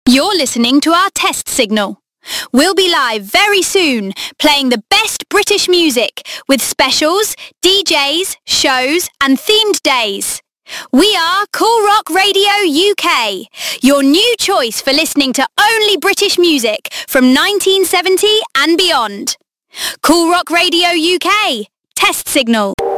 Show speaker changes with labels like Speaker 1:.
Speaker 1: You're listening to our test signal. We'll be live very soon, playing the best British music with specials, DJs, shows and themed days. We are Cool Rock Radio UK, your new choice for listening to only British music from 1970 and beyond. Cool Rock Radio UK, test signal.